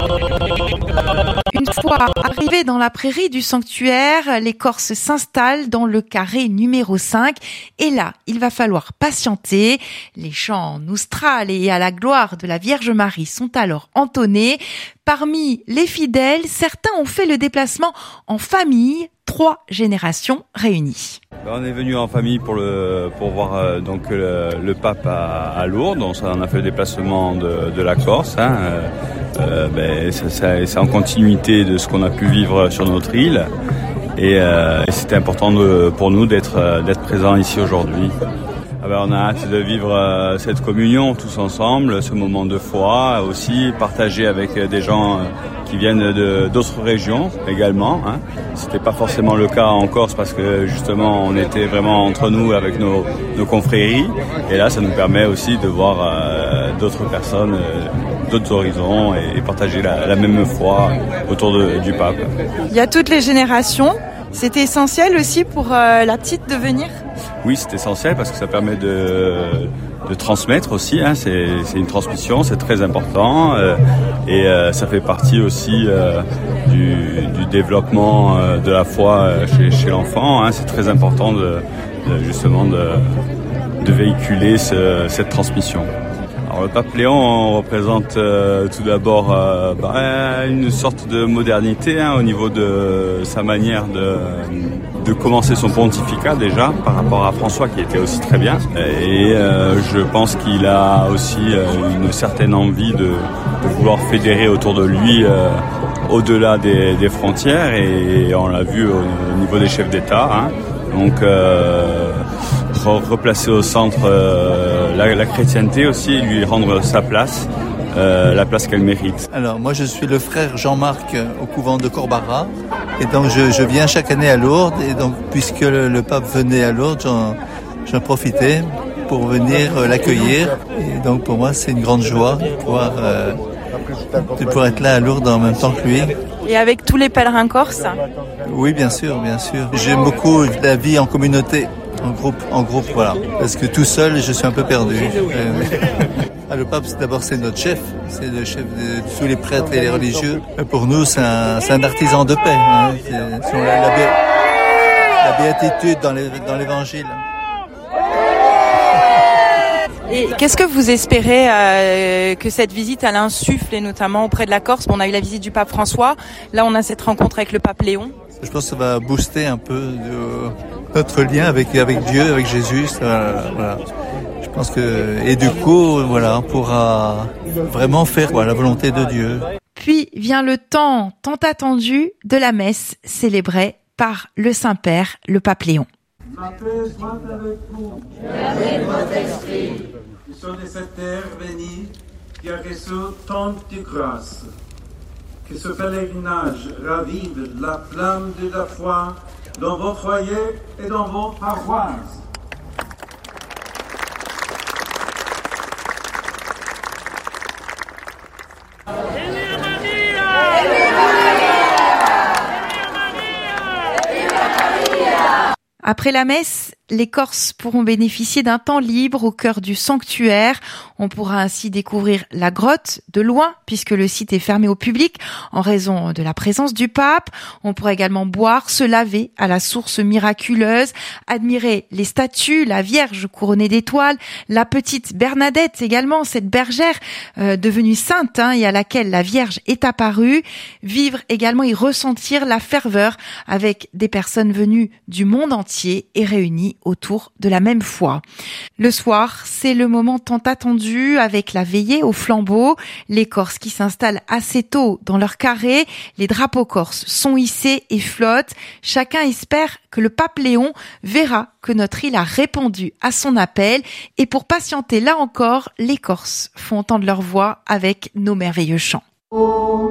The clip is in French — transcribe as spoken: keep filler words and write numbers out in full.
Une fois arrivés dans la prairie du sanctuaire, les Corses s'installent dans le carré numéro cinq. Et là, il va falloir patienter. Les chants noustrales et à la gloire de la Vierge Marie sont alors entonnés. Parmi les fidèles, certains ont fait le déplacement en famille, trois générations réunies. On est venu en famille pour le pour voir euh, donc le, le pape à, à Lourdes. Donc ça, on a fait le déplacement de, de la Corse. Hein. Euh, euh, ben, ça, ça, c'est en continuité de ce qu'on a pu vivre sur notre île. Et, euh, et c'était important de, pour nous d'être d'être présents ici aujourd'hui. Ah ben, on a hâte de vivre euh, cette communion tous ensemble, ce moment de foi, aussi partager avec des gens euh, qui viennent de, d'autres régions également. Hein. C'était pas forcément le cas en Corse parce que justement on était vraiment entre nous avec nos, nos confréries. Et là, ça nous permet aussi de voir euh, d'autres personnes, euh, d'autres horizons et, et partager la, la même foi autour de, du pape. Il y a toutes les générations. C'était essentiel aussi pour euh, la petite de venir ? Oui, c'est essentiel parce que ça permet de, de transmettre aussi. Hein. C'est, c'est une transmission, c'est très important. Euh, et euh, ça fait partie aussi euh, du, du développement euh, de la foi chez, chez l'enfant. Hein. C'est très important de, de justement de, de véhiculer ce, cette transmission. Alors, le pape Léon représente euh, tout d'abord euh, bah, une sorte de modernité hein, au niveau de sa manière de, de commencer son pontificat déjà par rapport à François qui était aussi très bien. Et euh, je pense qu'il a aussi euh, une certaine envie de, de vouloir fédérer autour de lui euh, au-delà des, des frontières et on l'a vu au, au niveau des chefs d'État. Hein. Donc euh, replacer au centre euh, la, la chrétienté aussi et lui rendre sa place, euh, la place qu'elle mérite. Alors moi je suis le frère Jean-Marc au couvent de Corbara et donc je, je viens chaque année à Lourdes et donc puisque le, le pape venait à Lourdes, j'en, j'en profitais pour venir euh, l'accueillir et donc pour moi c'est une grande joie de pouvoir, euh, de pouvoir être là à Lourdes en même temps que lui. Et avec tous les pèlerins corses ? Oui, bien sûr, bien sûr. J'aime beaucoup la vie en communauté, en groupe, en groupe, voilà. Parce que tout seul, je suis un peu perdu. Euh, ah, le pape, c'est d'abord, c'est notre chef. C'est le chef de tous les prêtres et les religieux. Et pour nous, c'est un, c'est un artisan de paix. Hein. C'est, c'est la, la, bé, la béatitude dans, les, dans l'évangile. Et qu'est-ce que vous espérez euh, que cette visite elle insuffle, et notamment auprès de la Corse ? Bon, on a eu la visite du pape François, là on a cette rencontre avec le pape Léon. Je pense que ça va booster un peu de, notre lien avec, avec Dieu, avec Jésus. Ça, voilà. Je pense que et du coup, voilà, on pourra vraiment faire voilà, la volonté de Dieu. Puis vient le temps tant attendu de la messe célébrée par le Saint-Père, le pape Léon. La paix soit avec vous. Et avec votre esprit. Sur cette terre bénie qui a reçu tant de grâce. Que ce pèlerinage ravive la flamme de la foi dans vos foyers et dans vos paroisses. Après la messe, les Corses pourront bénéficier d'un temps libre au cœur du sanctuaire. On pourra ainsi découvrir la grotte de loin puisque le site est fermé au public en raison de la présence du pape. On pourra également boire, se laver à la source miraculeuse, admirer les statues, la Vierge couronnée d'étoiles, la petite Bernadette également, cette bergère euh, devenue sainte hein, et à laquelle la Vierge est apparue. Vivre également et ressentir la ferveur avec des personnes venues du monde entier et réunies autour de la même foi. Le soir, c'est le moment tant attendu avec la veillée au flambeau. Les Corses qui s'installent assez tôt dans leur carré, les drapeaux corses sont hissés et flottent. Chacun espère que le pape Léon verra que notre île a répondu à son appel. Et pour patienter là encore, les Corses font entendre leur voix avec nos merveilleux chants.